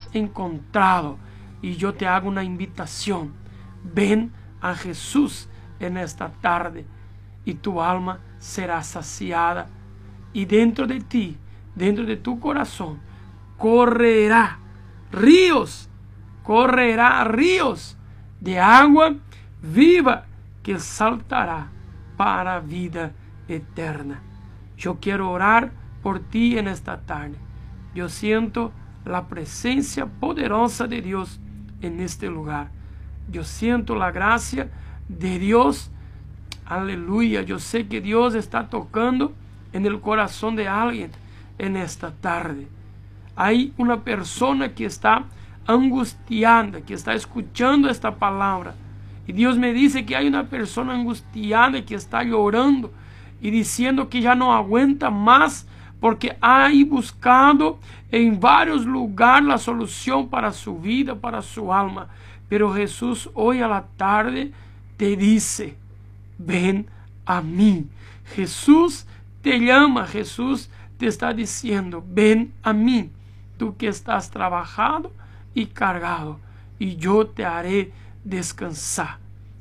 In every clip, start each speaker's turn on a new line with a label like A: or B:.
A: encontrado. Y yo te hago una invitación. Ven a Jesús en esta tarde y tu alma será saciada. Y dentro de ti, dentro de tu corazón, correrá ríos de agua viva que saltará para vida eterna. Yo quiero orar por ti en esta tarde. Yo siento la presencia poderosa de Dios en este lugar. Yo siento la gracia de Dios. Aleluya. Yo sé que Dios está tocando en el corazón de alguien en esta tarde. Hay una persona que está angustiada, que está escuchando esta palabra. Y Dios me dice que hay una persona angustiada que está llorando y diciendo que ya no aguanta más porque ha buscado en varios lugares la solución para su vida, para su alma. Pero Jesús hoy a la tarde te dice, ven a mí. Jesús te llama, Jesús te está diciendo, ven a mí, tú que estás trabajado y cargado, y yo te haré descansar.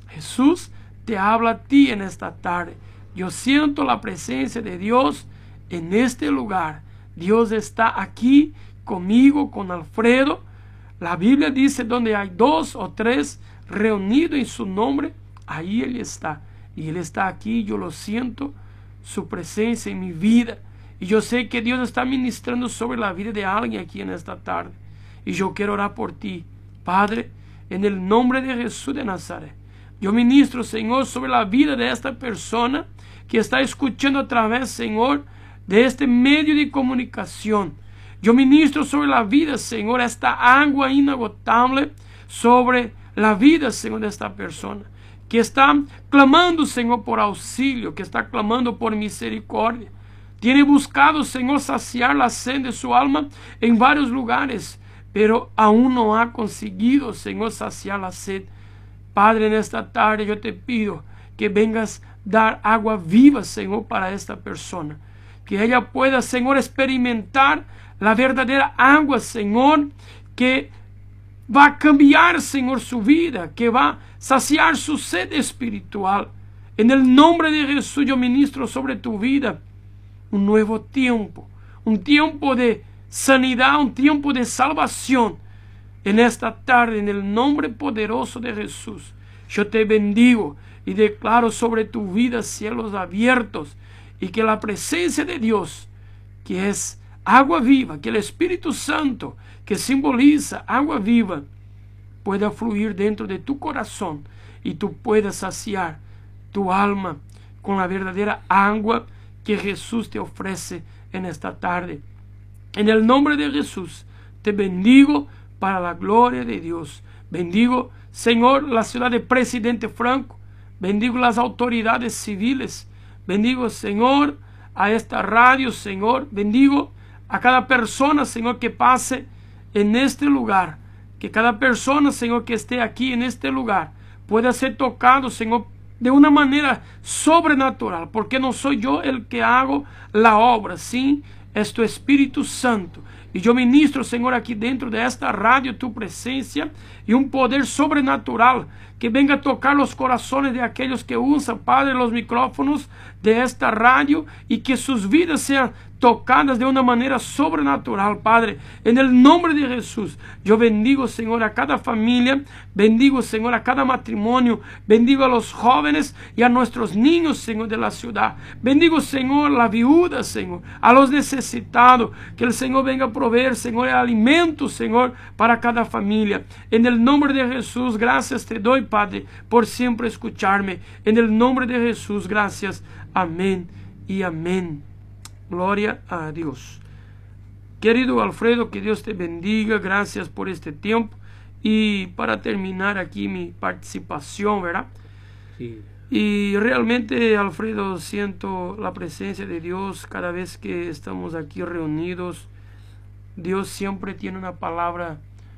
A: Jesús te habla a ti en esta tarde. Yo siento la presencia de Dios en este lugar. Dios está aquí conmigo, con Alfredo. La Biblia dice, donde hay 2 o 3 reunidos en su nombre, ahí Él está. Y Él está aquí, yo lo siento, su presencia en mi vida. Y yo sé que Dios está ministrando sobre la vida de alguien aquí en esta tarde. Y yo quiero orar por ti, Padre, en el nombre de Jesús de Nazaret. Yo ministro, Señor, sobre la vida de esta persona que está escuchando a través, Señor, de este medio de comunicación. Yo ministro sobre la vida, Señor, esta agua inagotable sobre la vida, Señor, de esta persona que está clamando, Señor, por auxilio, que está clamando por misericordia. Tiene buscado, Señor, saciar la sed de su alma en varios lugares, pero aún no ha conseguido, Señor, saciar la sed. Padre, en esta tarde yo te pido que vengas a dar agua viva, Señor, para esta persona. Que ella pueda, Señor, experimentar la verdadera agua, Señor, que va a cambiar, Señor, su vida, que va a saciar su sed espiritual. En el nombre de Jesús yo ministro sobre tu vida un nuevo tiempo, un tiempo de sanidad, un tiempo de salvación. En esta tarde, en el nombre poderoso de Jesús, yo te bendigo y declaro sobre tu vida cielos abiertos y que la presencia de Dios, que es agua viva, que el Espíritu Santo, que simboliza agua viva, pueda fluir dentro de tu corazón y tú puedas saciar tu alma con la verdadera agua que Jesús te ofrece en esta tarde. En el nombre de Jesús te bendigo para la gloria de Dios. Bendigo, Señor, la ciudad de Presidente Franco. Bendigo las autoridades civiles. Bendigo, Señor, a esta radio, Señor. Bendigo a cada persona, Señor, que pase en este lugar. Que cada persona, Señor, que esté aquí en este lugar pueda ser tocado, Señor, de una manera sobrenatural. Porque no soy yo el que hago la obra, sí, es tu Espíritu Santo. Y yo ministro, Señor, aquí dentro de esta radio tu presencia y un poder sobrenatural que venga a tocar los corazones de aquellos que usan, Padre, los micrófonos de esta radio y que sus vidas sean tocadas de una manera sobrenatural, Padre. En el nombre de Jesús, yo bendigo, Señor, a cada familia, bendigo, Señor, a cada matrimonio, bendigo a los jóvenes y a nuestros niños, Señor, de la ciudad. Bendigo, Señor, la viuda, Señor, a los necesitados, que el Señor venga a proveer, Señor, el alimento, Señor, para cada familia. En el nombre de Jesús, gracias te doy, Padre, por siempre escucharme. En el nombre de Jesús, gracias. Amén y amén. Gloria a Dios. Querido Alfredo, que Dios te bendiga. Gracias por este tiempo. Y para terminar aquí mi participación, ¿verdad?
B: Sí.
A: Y realmente, Alfredo, siento la presencia de Dios cada vez que estamos aquí reunidos. Dios siempre tiene una palabra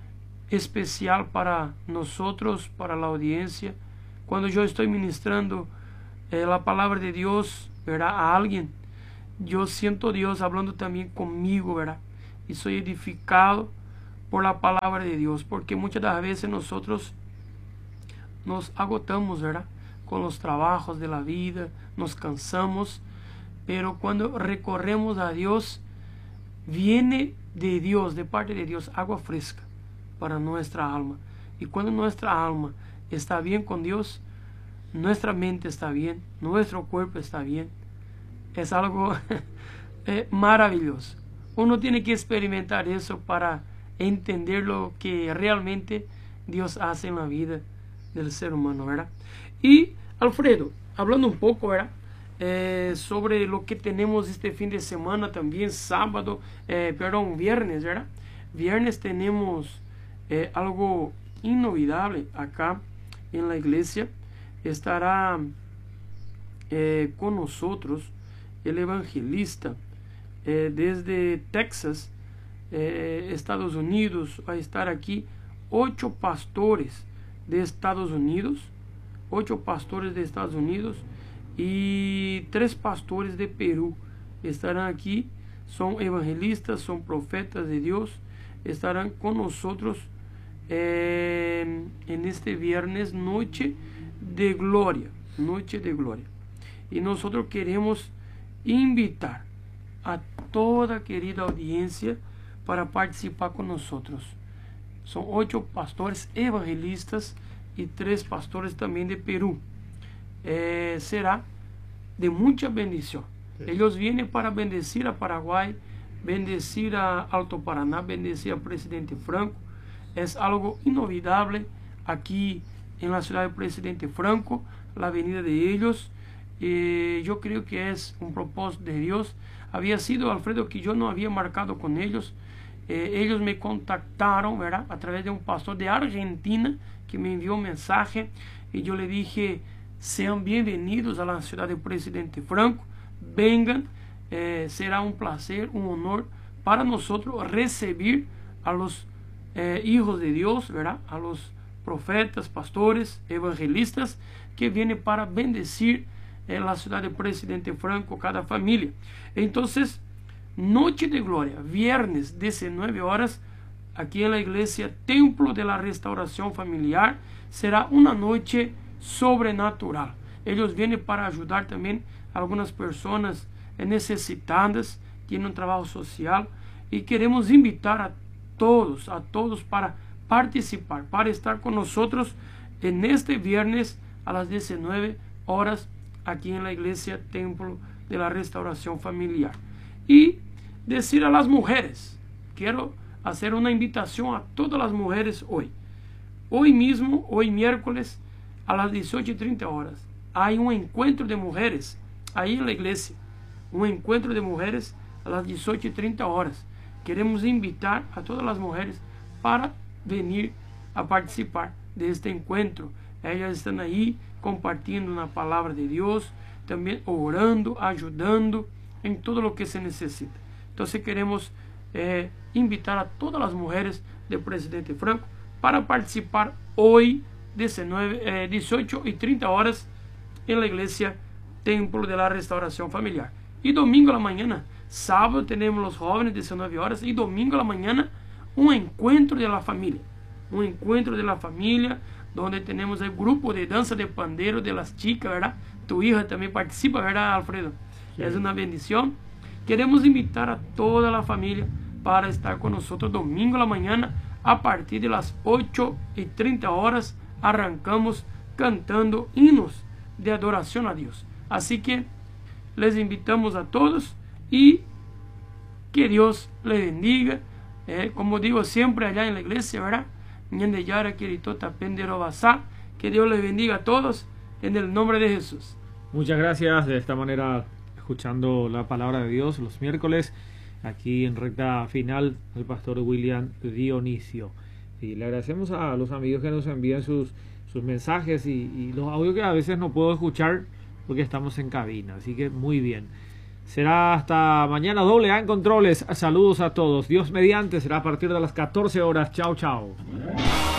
A: especial para nosotros, para la audiencia. Cuando yo estoy ministrando la palabra de Dios, ¿verdad?, a alguien, yo siento Dios hablando también conmigo, ¿verdad? Y soy edificado por la palabra de Dios, porque muchas de las veces nosotros nos agotamos, ¿verdad?, con los trabajos de la vida, nos cansamos, pero cuando recorremos a Dios, viene de Dios, de parte de Dios, agua fresca para nuestra alma. Y cuando nuestra alma está bien con Dios, nuestra mente está bien, nuestro cuerpo está bien. Es algo maravilloso. Uno tiene que experimentar eso para entender lo que realmente Dios hace en la vida del ser humano, ¿verdad? Y Alfredo, hablando un poco, ¿verdad?, sobre lo que tenemos este fin de semana también, viernes, ¿verdad? Viernes tenemos algo inolvidable acá en la iglesia. Estará con nosotros el evangelista desde Texas, Estados Unidos. Va a estar aquí 8 pastores de Estados Unidos, 8 pastores de Estados Unidos y 3 pastores de Perú estarán aquí. Son evangelistas, son profetas de Dios, estarán con nosotros en este viernes, noche de gloria, noche de gloria. Y nosotros queremos invitar a toda querida audiencia para participar con nosotros. Son 8 pastores evangelistas y 3 pastores también de Perú. Será de mucha bendición. Ellos vienen para bendecir a Paraguay, bendecir a Alto Paraná, bendecir al presidente Franco. Es algo inolvidable aquí en la ciudad del presidente Franco, la venida de ellos. Yo creo que es un propósito de Dios. Había sido, Alfredo, que yo no había marcado con ellos. Ellos me contactaron, ¿verdad?, a través de un pastor de Argentina que me envió un mensaje, y yo le dije: sean bienvenidos a la ciudad del presidente Franco, vengan, será un placer, un honor para nosotros recibir a los hijos de Dios, ¿verdad?, a los profetas, pastores, evangelistas que vienen para bendecir la ciudad del presidente Franco, cada familia. Entonces, noche de gloria, viernes 19 horas, aquí en la iglesia Templo de la Restauración Familiar. Será una noche sobrenatural. Ellos vienen para ayudar también a algunas personas necesitadas, tienen un trabajo social, y queremos invitar a todos para participar, para estar con nosotros en este viernes a las 19 horas aquí en la iglesia Templo de la Restauración Familiar. Y decir a las mujeres, quiero hacer una invitación a todas las mujeres hoy mismo, hoy miércoles a las 18:30 horas, hay un encuentro de mujeres ahí en la iglesia, un encuentro de mujeres a las 18:30 horas. Queremos invitar a todas las mujeres para venir a participar de este encuentro. Ellas están ahí compartiendo una palabra de Dios, también orando, ayudando en todo lo que se necesita. Entonces queremos invitar a todas las mujeres del presidente Franco para participar hoy 18:30 horas en la iglesia Templo de la Restauración Familiar. Y domingo a la mañana, sábado tenemos los jóvenes 19 horas, y domingo a la mañana un encuentro de la familia. Un encuentro de la familia donde tenemos el grupo de danza de pandero de las chicas, ¿verdad? Tu hija también participa, ¿verdad, Alfredo? Sí. Es una bendición. Queremos invitar a toda la familia para estar con nosotros domingo a la mañana a partir de las 8:30 horas. Arrancamos cantando hinos de adoración a Dios. Así que les invitamos a todos y que Dios les bendiga. Como digo siempre allá en la iglesia, ¿verdad? Que Dios les bendiga a todos en el nombre de Jesús.
B: Muchas gracias. De esta manera, escuchando la palabra de Dios los miércoles, aquí en recta final, el pastor William Dionisio. Y le agradecemos a los amigos que nos envían sus mensajes y los audios que a veces no puedo escuchar porque estamos en cabina. Así que muy bien. Será hasta mañana, AA en controles. Saludos a todos. Dios mediante, será a partir de las 14 horas. Chao, chao.